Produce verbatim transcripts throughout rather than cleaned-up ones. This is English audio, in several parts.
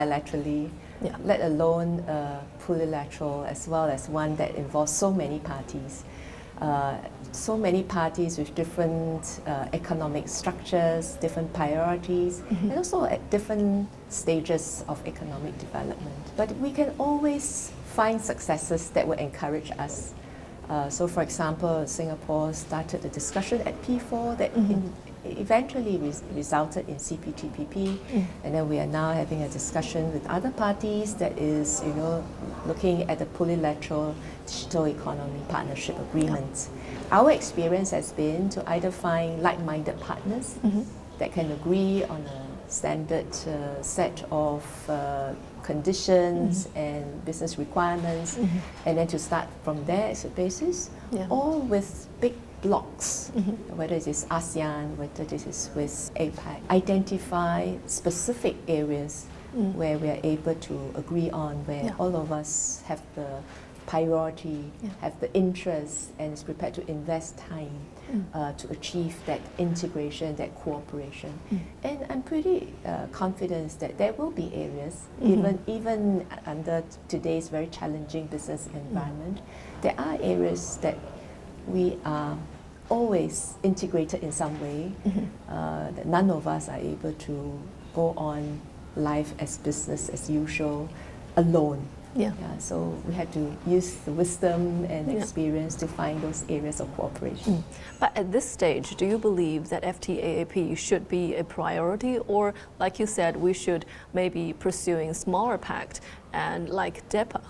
bilaterally, yeah. let alone uh, plurilateral, as well as one that involves so many parties. Uh, so many parties with different uh, economic structures, different priorities, mm-hmm. and also at different stages of economic development. But we can always find successes that will encourage us. Uh, so for example, Singapore started a discussion at P four that mm-hmm. in, eventually res resulted in C P T P P, mm. and then we are now having a discussion with other parties that is, you know, looking at the plurilateral digital economy partnership agreement. Yeah. Our experience has been to either find like-minded partners mm-hmm. that can agree on a standard uh, set of uh, conditions mm-hmm. and business requirements, mm-hmm. and then to start from there as a basis, yeah. or with big blocks, mm-hmm. whether it is ASEAN, whether this is with APEC, identify specific areas mm. where we are able to agree on, where yeah. all of us have the priority, yeah. have the interest, and is prepared to invest time mm. uh, to achieve that integration, that cooperation. Mm. And I'm pretty uh, confident that there will be areas, mm-hmm. even, even under today's very challenging business environment, mm. there are areas that we are always integrated in some way, mm-hmm. uh, that none of us are able to go on life as business as usual alone. Yeah. Yeah, so we had to use the wisdom and yeah. experience to find those areas of cooperation. Mm. But at this stage, do you believe that F T A A P should be a priority, or like you said, we should maybe pursuing smaller pact and like D E P A?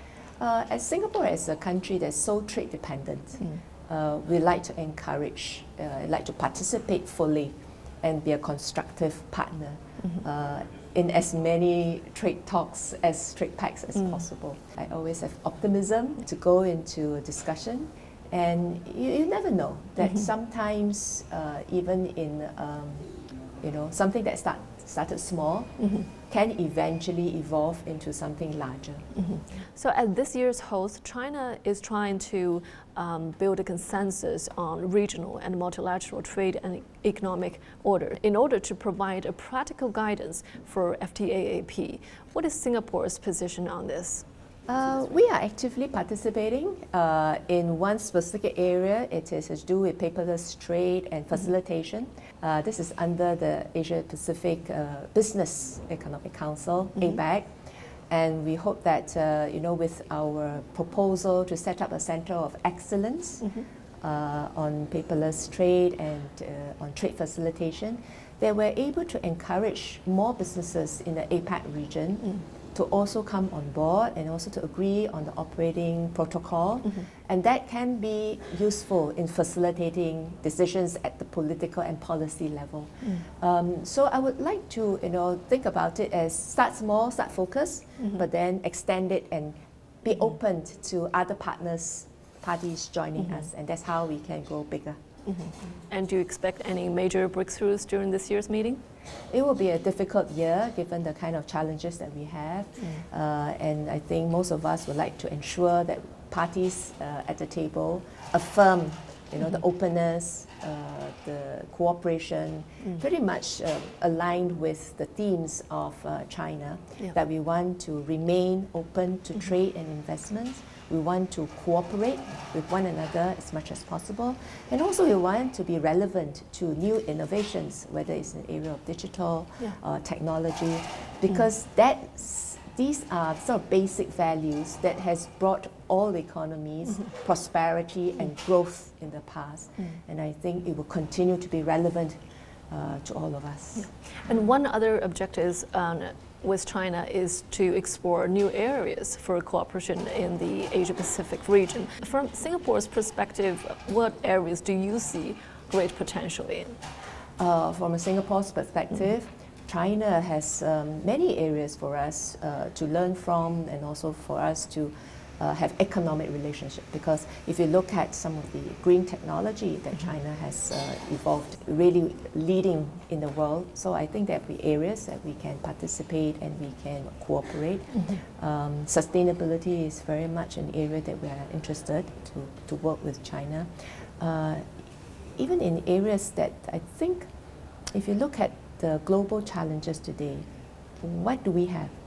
Uh, as Singapore as a country that's so trade dependent, mm. uh, we like to encourage, uh, like to participate fully and be a constructive partner mm-hmm. uh, in as many trade talks as trade pacts as mm. possible. I always have optimism to go into a discussion, and you, you never know that mm-hmm. sometimes uh, even in um, you know, something that start, started small mm-hmm. can eventually evolve into something larger. Mm-hmm. So at this year's host, China is trying to um, build a consensus on regional and multilateral trade and economic order in order to provide a practical guidance for F T A A P. What is Singapore's position on this? Uh, we are actively participating uh, in one specific area. It is to do with paperless trade and facilitation. Mm-hmm. uh, this is under the Asia Pacific uh, Business Economic Council, mm-hmm. APEC, and we hope that uh, you know, with our proposal to set up a center of excellence mm-hmm. uh, on paperless trade and uh, on trade facilitation, that we're able to encourage more businesses in the APEC region mm-hmm. to also come on board and also to agree on the operating protocol. Mm-hmm. And that can be useful in facilitating decisions at the political and policy level. Mm. Um, so I would like to you know, think about it as start small, start focused, mm-hmm. but then extend it and be mm-hmm. open to other partners, parties joining mm-hmm. us, and that's how we can grow bigger. Mm-hmm. And do you expect any major breakthroughs during this year's meeting? It will be a difficult year given the kind of challenges that we have, mm. uh, and I think most of us would like to ensure that parties uh, at the table affirm, you know, mm-hmm. the openness, uh, the cooperation, mm. pretty much uh, aligned with the themes of uh, China, yeah. that we want to remain open to mm-hmm. trade and investments. We want to cooperate with one another as much as possible. And also we want to be relevant to new innovations, whether it's in the area of digital yeah. uh, technology, because mm. that's, these are sort of basic values that has brought all economies mm-hmm. prosperity and growth in the past. Mm. And I think it will continue to be relevant uh, to all of us. Yeah. And one other objective is um, with China is to explore new areas for cooperation in the Asia-Pacific region. From Singapore's perspective, what areas do you see great potential in? Uh, from a Singapore's perspective, mm-hmm. China has um, many areas for us uh, to learn from, and also for us to Uh, have economic relationship, because if you look at some of the green technology that China has uh, evolved, really leading in the world. So I think there will be areas that we can participate and we can cooperate. Mm-hmm. um, sustainability is very much an area that we are interested to, to work with China. Uh, even in areas that I think, if you look at the global challenges today, what do we have?